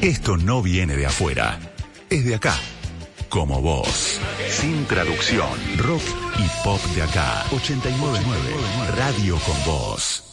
Esto no viene de afuera, es de acá, como vos. Sin traducción, rock y pop de acá. 89.9 Radio con Vos.